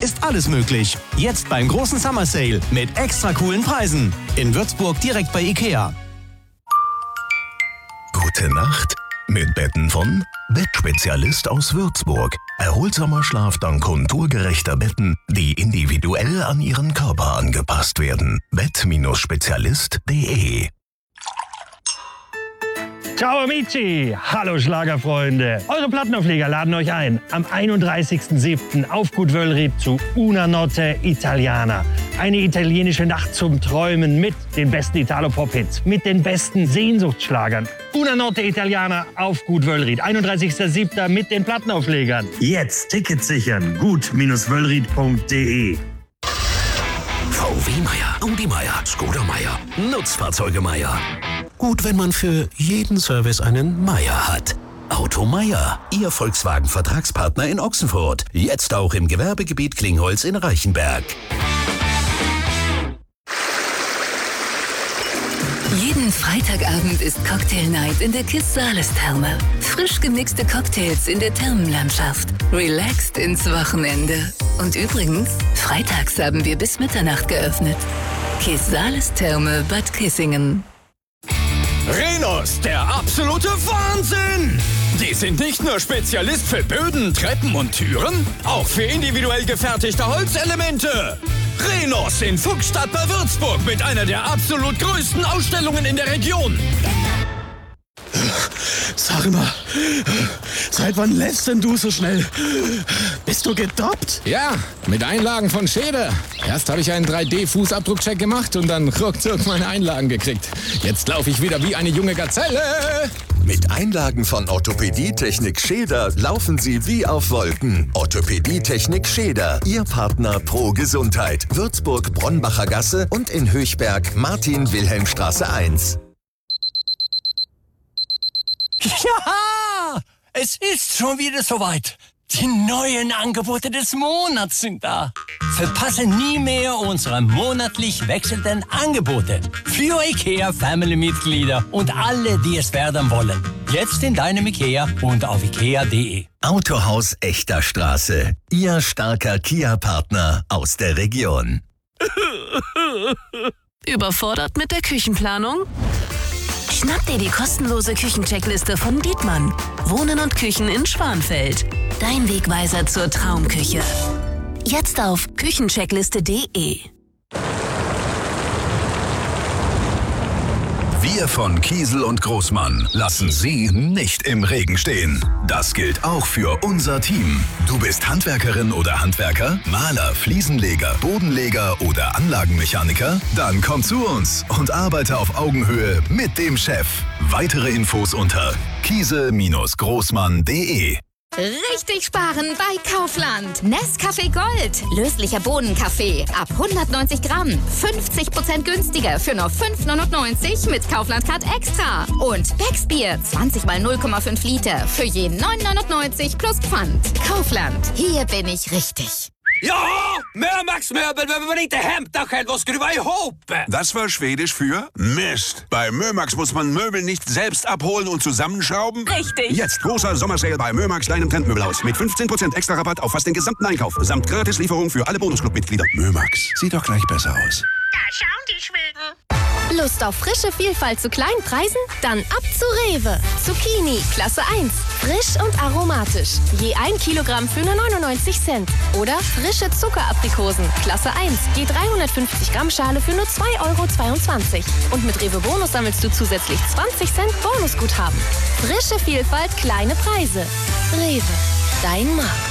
ist alles möglich. Jetzt beim großen Summer Sale mit extra coolen Preisen. In Würzburg direkt bei IKEA. Gute Nacht mit Betten von Bettspezialist aus Würzburg. Erholsamer Schlaf dank konturgerechter Betten, die individuell an Ihren Körper angepasst werden. Bett-spezialist.de. Ciao amici, hallo Schlagerfreunde. Eure Plattenaufleger laden euch ein am 31.07. auf Gut Wöllried zu Una Notte Italiana. Eine italienische Nacht zum Träumen mit den besten Italo-Pop-Hits, mit den besten Sehnsuchtsschlagern. Una Notte Italiana auf Gut Wöllried, 31.07. mit den Plattenauflegern. Jetzt Tickets sichern, gut-wöllried.de. VW Meier, Audi Meier, Skoda Meier, Nutzfahrzeuge Meier. Gut, wenn man für jeden Service einen Meier hat. Auto Meier, Ihr Volkswagen-Vertragspartner in Ochsenfurt. Jetzt auch im Gewerbegebiet Klingholz in Reichenberg. Jeden Freitagabend ist Cocktail Night in der Kiss Sales Therme. Frisch gemixte Cocktails in der Thermenlandschaft. Relaxed ins Wochenende. Und übrigens, freitags haben wir bis Mitternacht geöffnet. Kiss Sales Therme Bad Kissingen. Rhenus, der absolute Wahnsinn! Die sind nicht nur Spezialist für Böden, Treppen und Türen, auch für individuell gefertigte Holzelemente. Rhenus in Fuchsstadt bei Würzburg mit einer der absolut größten Ausstellungen in der Region. Sag mal, seit wann lässt denn du so schnell? Bist du gedoppt? Ja, mit Einlagen von Schäder. Erst habe ich einen 3D-Fußabdruckcheck gemacht und dann ruckzuck meine Einlagen gekriegt. Jetzt laufe ich wieder wie eine junge Gazelle. Mit Einlagen von Orthopädietechnik Schäder laufen Sie wie auf Wolken. Orthopädietechnik Schäder, Ihr Partner pro Gesundheit. Würzburg, Bronnbacher Gasse und in Höchberg, Martin-Wilhelm-Straße 1. Ja, es ist schon wieder soweit. Die neuen Angebote des Monats sind da. Verpasse nie mehr unsere monatlich wechselnden Angebote. Für IKEA-Family-Mitglieder und alle, die es werden wollen. Jetzt in deinem IKEA und auf ikea.de. Autohaus Echter Straße, Ihr starker Kia-Partner aus der Region. Überfordert mit der Küchenplanung? Schnapp dir die kostenlose Küchencheckliste von Dietmann. Wohnen und Küchen in Schwanfeld. Dein Wegweiser zur Traumküche. Jetzt auf küchencheckliste.de. Wir von Kiesel und Großmann lassen Sie nicht im Regen stehen. Das gilt auch für unser Team. Du bist Handwerkerin oder Handwerker, Maler, Fliesenleger, Bodenleger oder Anlagenmechaniker? Dann komm zu uns und arbeite auf Augenhöhe mit dem Chef. Weitere Infos unter kiesel-großmann.de. Richtig sparen bei Kaufland. Nescafé Gold. Löslicher Bohnenkaffee. Ab 190 Gramm. 50% günstiger für nur 5,99 mit Kaufland Card Extra. Und Becksbier. 20 mal 0,5 Liter. Für je 9,99 plus Pfand. Kaufland. Hier bin ich richtig. Ja, Mömax-Möbel behöver man inte hämta själv och skruva ihop. Das war Schwedisch für Mist. Bei Mömax muss man Möbel nicht selbst abholen und zusammenschrauben. Richtig. Jetzt großer Sommersale bei Mömax, deinem Trendmöbelhaus. Mit 15% extra Rabatt auf fast den gesamten Einkauf. Samt Gratislieferung für alle Bonusclub-Mitglieder. Mömax, sieht doch gleich besser aus. Da schauen die Schweden. Lust auf frische Vielfalt zu kleinen Preisen? Dann ab zu Rewe. Zucchini, Klasse 1. Frisch und aromatisch. Je 1 Kilogramm für nur 99 Cent. Oder frische Zuckeraprikosen, Klasse 1. Je 350 Gramm Schale für nur 2,22 €. Und mit Rewe Bonus sammelst du zusätzlich 20 Cent Bonusguthaben. Frische Vielfalt, kleine Preise. Rewe, dein Markt.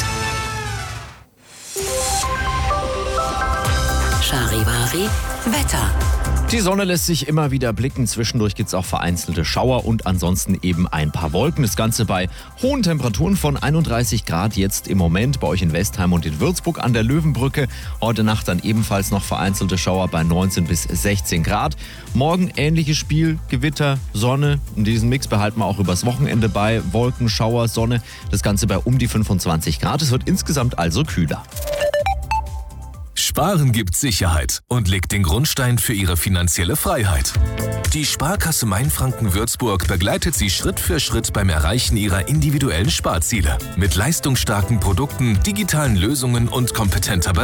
Charivari Wetter. Die Sonne lässt sich immer wieder blicken. Zwischendurch gibt es auch vereinzelte Schauer und ansonsten eben ein paar Wolken. Das Ganze bei hohen Temperaturen von 31 Grad jetzt im Moment bei euch in Westheim und in Würzburg an der Löwenbrücke. Heute Nacht dann ebenfalls noch vereinzelte Schauer bei 19 bis 16 Grad. Morgen ähnliches Spiel, Gewitter, Sonne. Und diesen Mix behalten wir auch übers Wochenende bei. Wolken, Schauer, Sonne. Das Ganze bei um die 25 Grad. Es wird insgesamt also kühler. Sparen gibt Sicherheit und legt den Grundstein für Ihre finanzielle Freiheit. Die Sparkasse Mainfranken-Würzburg begleitet Sie Schritt für Schritt beim Erreichen Ihrer individuellen Sparziele. Mit leistungsstarken Produkten, digitalen Lösungen und kompetenter Beratung.